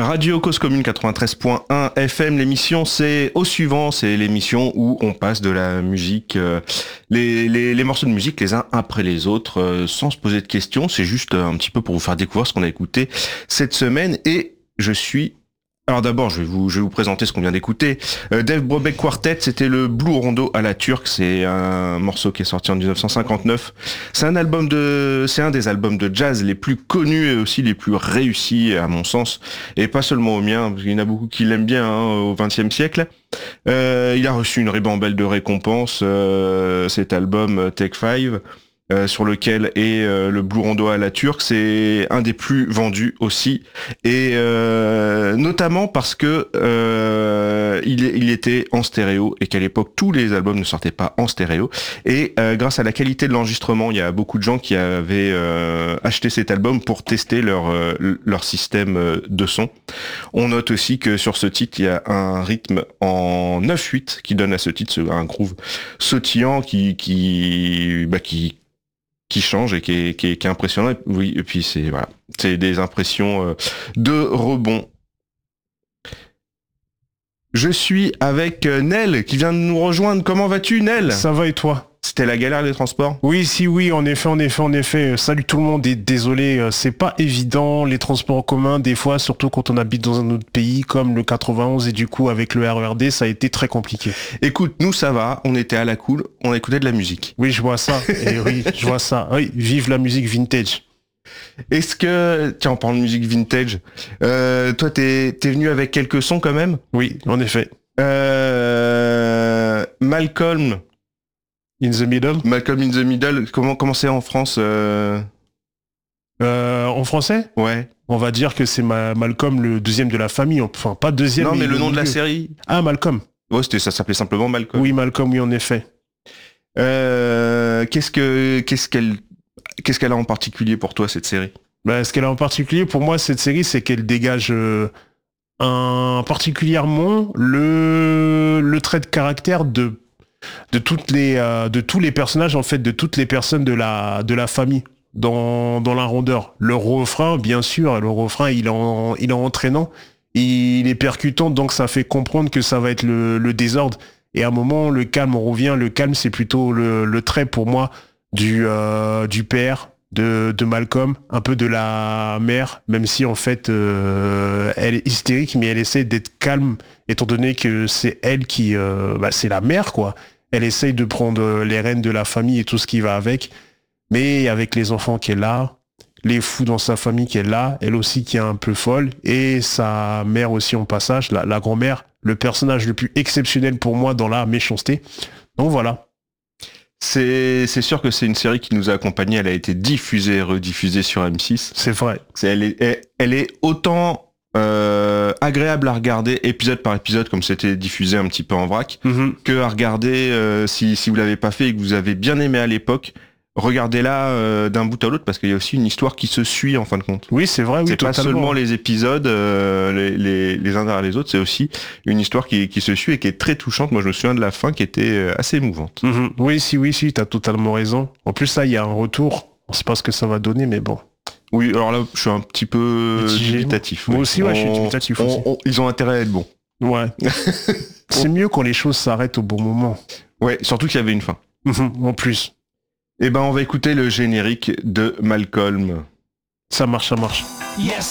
Radio Cause Commune 93.1 FM, l'émission c'est Au Suivant, c'est l'émission où on passe de la musique, les morceaux de musique les uns après les autres, sans se poser de questions, c'est juste un petit peu pour vous faire découvrir ce qu'on a écouté cette semaine et je suis... Alors d'abord, je vais vous présenter ce qu'on vient d'écouter. Dave Brubeck Quartet, c'était le Blue Rondo à la turque. C'est un morceau qui est sorti en 1959. C'est un des albums de jazz les plus connus et aussi les plus réussis à mon sens. Et pas seulement au mien, parce qu'il y en a beaucoup qui l'aiment bien au XXe siècle. Il a reçu une ribambelle de récompenses. Cet album Take 5. Sur lequel est le Blue Rondo à la turque, c'est un des plus vendus aussi, et notamment parce que il était en stéréo et qu'à l'époque tous les albums ne sortaient pas en stéréo, et grâce à la qualité de l'enregistrement, il y a beaucoup de gens qui avaient acheté cet album pour tester leur système de son. On note aussi que sur ce titre, il y a un rythme en 9/8 qui donne à ce titre un groove sautillant qui change et qui est impressionnant. Oui, et puis c'est des impressions de rebond. Je suis avec Nel qui vient de nous rejoindre. Comment vas-tu, Nel ? Ça va et toi ? C'était la galère les transports ? Oui, en effet. Salut tout le monde et désolé, c'est pas évident les transports en commun des fois, surtout quand on habite dans un autre pays comme le 91 et du coup avec le RERD, ça a été très compliqué. Écoute, nous ça va, on était à la cool, on écoutait de la musique. Oui, je vois ça. Oui, vive la musique vintage. Est-ce que... Tiens, on parle de musique vintage. Toi, t'es venu avec quelques sons quand même ? Oui, en effet. Malcolm in the Middle, comment c'est en France En français ? Ouais. On va dire que c'est Malcolm, le deuxième de la famille. Enfin, pas deuxième. Non, mais le nom de la série. Ah, Malcolm. Ouais, ça s'appelait simplement Malcolm. Oui, Malcolm, oui, en effet. Qu'est-ce qu'elle a en particulier pour toi, cette série ? Ce qu'elle a en particulier pour moi, cette série, c'est qu'elle dégage particulièrement le trait de caractère de tous les personnages, en fait, de toutes les personnes de la famille dans la rondeur. Le refrain, bien sûr, il est entraînant, il est percutant, donc ça fait comprendre que ça va être le désordre. Et à un moment, le calme, on revient. Le calme, c'est plutôt le trait pour moi du père de Malcolm, un peu de la mère, même si en fait elle est hystérique, mais elle essaie d'être calme, étant donné que c'est elle qui c'est la mère, quoi. Elle essaye de prendre les rênes de la famille et tout ce qui va avec, mais avec les enfants qu'elle a, les fous dans sa famille qu'elle a, elle aussi qui est un peu folle, et sa mère aussi en passage, la grand-mère, le personnage le plus exceptionnel pour moi dans la méchanceté. Donc voilà. C'est sûr que c'est une série qui nous a accompagnés, elle a été diffusée et rediffusée sur M6. C'est vrai. Elle est autant agréable à regarder épisode par épisode, comme c'était diffusé un petit peu en vrac, que à regarder si vous l'avez pas fait et que vous avez bien aimé à l'époque. Regardez-la d'un bout à l'autre, parce qu'il y a aussi une histoire qui se suit en fin de compte. Oui, c'est vrai, oui, c'est totalement. pas seulement les épisodes les uns derrière les autres, c'est aussi une histoire qui se suit et qui est très touchante. Moi, je me souviens de la fin qui était assez émouvante. Oui, t'as totalement raison. En plus, là, il y a un retour. On sait pas ce que ça va donner, mais bon. Oui, alors là, je suis un petit peu dubitatif. Moi aussi, je suis dubitatif aussi. Ils ont intérêt à être bons. Ouais. C'est mieux quand les choses s'arrêtent au bon moment. Ouais, surtout qu'il y avait une fin. En plus. Eh ben, on va écouter le générique de Malcolm. Ça marche. Yes.